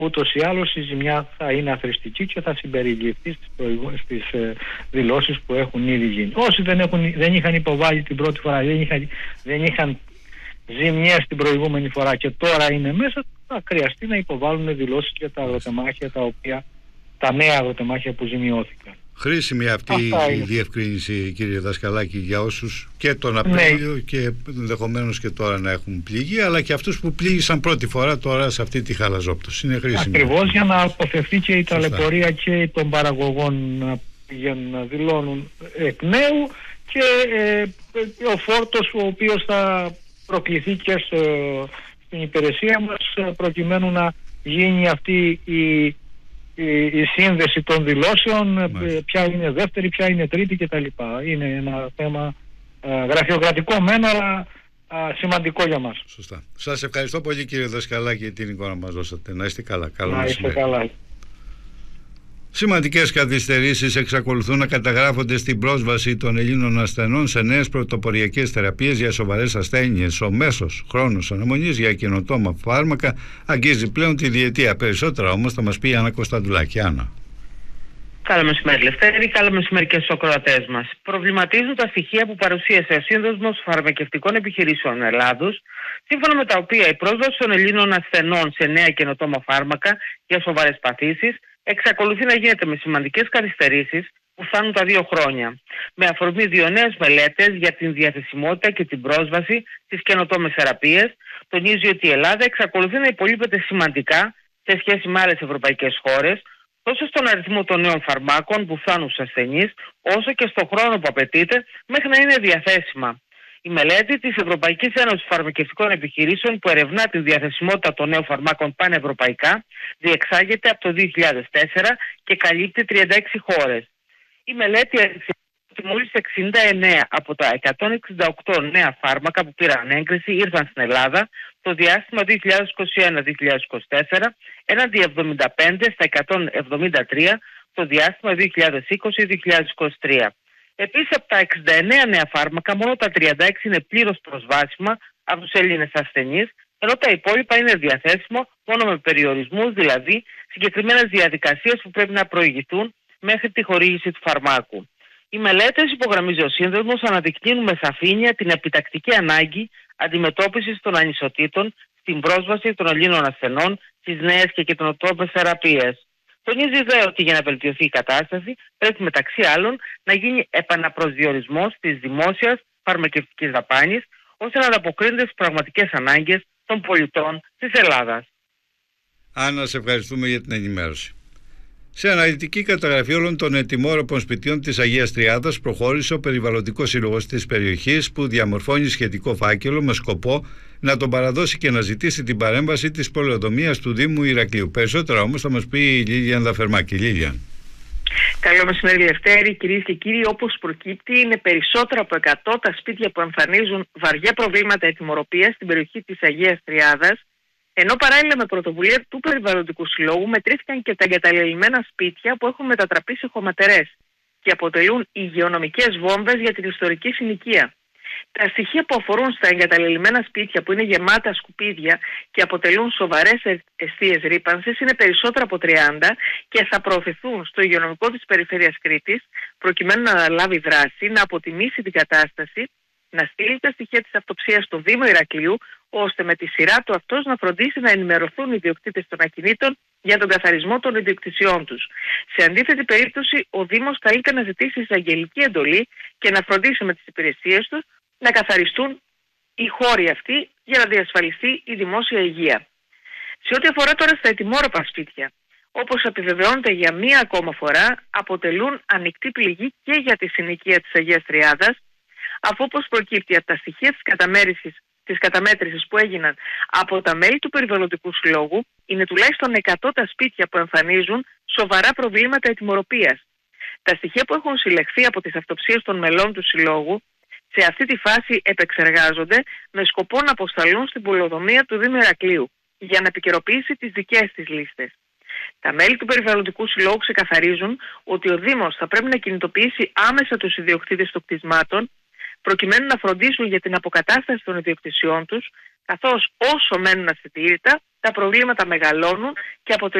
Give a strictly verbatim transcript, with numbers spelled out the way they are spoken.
ούτως ή άλλως η ζημιά θα είναι αθροιστική και θα συμπεριληφθεί στις, προηγου... στις ε, δηλώσεις που έχουν ήδη γίνει. Όσοι δεν, έχουν, δεν είχαν υποβάλει την πρώτη φορά, δεν είχαν, δεν είχαν ζημιές την προηγούμενη φορά και τώρα είναι μέσα, θα χρειαστεί να υποβάλουν δηλώσεις για τα αγροτεμάχια, τα οποία, τα νέα αγροτεμάχια που ζημιώθηκαν. Χρήσιμη αυτή Αυτά η είναι. διευκρίνηση, κύριε Δασκαλάκη, για όσους και τον Απρίλιο, ναι, και ενδεχομένως και τώρα να έχουν πληγεί, αλλά και αυτούς που πλήγησαν πρώτη φορά τώρα σε αυτή τη χαλαζόπτωση. Είναι χρήσιμη. Ακριβώς, για να αποφευθεί και η ταλαιπωρία και των παραγωγών να πηγαίνουν να δηλώνουν εκ νέου και ε, ο φόρτος ο οποίος θα προκληθεί και στο, στην υπηρεσία μας, προκειμένου να γίνει αυτή η Η, η σύνδεση των δηλώσεων, Μάλιστα. ποια είναι δεύτερη, ποια είναι τρίτη κτλ. Είναι ένα θέμα α, γραφειοκρατικό μεν, αλλά α, σημαντικό για μας. Σωστά. Σας ευχαριστώ πολύ, κύριε Δασκαλάκη, για την εικόνα μας δώσατε. Να είστε καλά. Καλό να είστε καλά. Σημαντικές καθυστερήσεις εξακολουθούν να καταγράφονται στην πρόσβαση των Ελλήνων ασθενών σε νέες πρωτοποριακές θεραπείες για σοβαρές ασθένειες. Ο μέσος χρόνος αναμονής για καινοτόμα φάρμακα αγγίζει πλέον τη διετία. Περισσότερα όμως θα μας πει η Άννα Κωνσταντουλάκη. Άννα. Καλό μεσημέρι, Λευτέρη. Καλό μεσημέρι και στους ακροατές μας. Προβληματίζουν τα στοιχεία που παρουσίασε ο Σύνδεσμος Φαρμακευτικών Επιχειρήσεων Ελλάδος, σύμφωνα με τα οποία η πρόσβαση των Ελλήνων ασθενών σε νέα καινοτόμα φάρμακα για σοβαρές παθήσεις εξακολουθεί να γίνεται με σημαντικές καθυστερήσεις που φτάνουν τα δύο χρόνια. Με αφορμή δύο νέες μελέτες για την διαθεσιμότητα και την πρόσβαση στις καινοτόμες θεραπείες, τονίζει ότι η Ελλάδα εξακολουθεί να υπολείπεται σημαντικά σε σχέση με άλλες ευρωπαϊκές χώρες, τόσο στον αριθμό των νέων φαρμάκων που φτάνουν στους ασθενείς, όσο και στον χρόνο που απαιτείται μέχρι να είναι διαθέσιμα. Η μελέτη της Ευρωπαϊκής Ένωσης Φαρμακευτικών Επιχειρήσεων που ερευνά τη διαθεσιμότητα των νέων φαρμάκων πανευρωπαϊκά διεξάγεται από το δύο χιλιάδες τέσσερα και καλύπτει τριάντα έξι χώρες. Η μελέτη έδειξε ότι μόλις εξήντα εννέα από τα εκατόν εξήντα οκτώ νέα φάρμακα που πήραν έγκριση ήρθαν στην Ελλάδα το διάστημα δύο χιλιάδες είκοσι ένα με δύο χιλιάδες είκοσι τέσσερα, έναντι εβδομήντα πέντε στα εκατόν εβδομήντα τρία το διάστημα δύο χιλιάδες είκοσι με δύο χιλιάδες είκοσι τρία. Επίσης, από τα εξήντα εννέα νέα φάρμακα, μόνο τα τριάντα έξι είναι πλήρως προσβάσιμα από τους Έλληνες ασθενείς, ενώ τα υπόλοιπα είναι διαθέσιμα μόνο με περιορισμούς, δηλαδή συγκεκριμένες διαδικασίες που πρέπει να προηγηθούν μέχρι τη χορήγηση του φαρμάκου. Οι μελέτες, υπογραμμίζει ο Σύνδεσμος, αναδεικνύουν με σαφήνεια την επιτακτική ανάγκη αντιμετώπισης των ανισοτήτων στην πρόσβαση των Ελλήνων ασθενών στις νέες και καινοτόμες θεραπείες. Τονίζει δε ότι για να βελτιωθεί η κατάσταση πρέπει μεταξύ άλλων να γίνει επαναπροσδιορισμός της δημόσιας φαρμακευτικής δαπάνης, ώστε να ανταποκρίνεται στις πραγματικές ανάγκες των πολιτών της Ελλάδας. Άννα, σε ευχαριστούμε για την ενημέρωση. Σε αναλυτική καταγραφή όλων των ετοιμόρροπων σπιτιών της Αγίας Τριάδας προχώρησε ο Περιβαλλοντικός Σύλλογος της περιοχής, που διαμορφώνει σχετικό φάκελο με σκοπό να τον παραδώσει και να ζητήσει την παρέμβαση της πολεοδομίας του Δήμου Ηρακλείου. Περισσότερα όμως θα μας πει η Λίλιαν Δαφερμάκη. Λίλιαν. Καλό μεσημέρι, Λευτέρη. Κυρίες και κύριοι, όπως προκύπτει, είναι περισσότερα από εκατό τα σπίτια που εμφανίζουν βαριά προβλήματα ετοιμορροπίας στην περιοχή της Αγίας Τριάδας, ενώ παράλληλα με πρωτοβουλία του Περιβαλλοντικού Συλλόγου μετρήθηκαν και τα εγκαταλελειμμένα σπίτια που έχουν μετατραπεί σε χωματερές και αποτελούν υγειονομικές βόμβες για την ιστορική συνοικία. Τα στοιχεία που αφορούν στα εγκαταλελειμμένα σπίτια που είναι γεμάτα σκουπίδια και αποτελούν σοβαρές αιστείες ρύπανσης είναι περισσότερα από τριάντα και θα προωθηθούν στο υγειονομικό της Περιφέρειας Κρήτης, προκειμένου να αναλάβει δράση, να αποτιμήσει την κατάσταση, να στείλει τα στοιχεία της αυτοψίας στο Δήμο Ηρακλείου, ώστε με τη σειρά του αυτός να φροντίσει να ενημερωθούν οι ιδιοκτήτες των ακινήτων για τον καθαρισμό των ιδιοκτησιών τους. Σε αντίθετη περίπτωση, ο Δήμος καλείται να ζητήσει εισαγγελική εντολή και να φροντίσει με τις υπηρεσίες του να καθαριστούν οι χώροι αυτοί για να διασφαλιστεί η δημόσια υγεία. Σε ό,τι αφορά τώρα στα ετοιμόρροπα σπίτια, όπως επιβεβαιώνεται για μία ακόμα φορά, αποτελούν ανοιχτή πληγή και για τη συνοικία της Αγίας Τριάδας, αφού όπως προκύπτει από τα στοιχεία της καταμέρησης της καταμέτρησης που έγιναν από τα μέλη του Περιβαλλοντικού Συλλόγου, είναι τουλάχιστον εκατό τα σπίτια που εμφανίζουν σοβαρά προβλήματα ετοιμορροπίας. Τα στοιχεία που έχουν συλλεχθεί από τις αυτοψίες των μελών του Συλλόγου σε αυτή τη φάση επεξεργάζονται με σκοπό να αποσταλούν στην πολεοδομία του Δήμου Ηρακλείου για να επικαιροποιήσει τις δικές της λίστες. Τα μέλη του Περιβαλλοντικού Συλλόγου ξεκαθαρίζουν ότι ο Δήμος θα πρέπει να κινητοποιήσει άμεσα τους ιδιοκτήτες των κτισμάτων, προκειμένου να φροντίσουν για την αποκατάσταση των ιδιοκτησιών τους, καθώς όσο μένουν αστητήρητα τα προβλήματα μεγαλώνουν και από το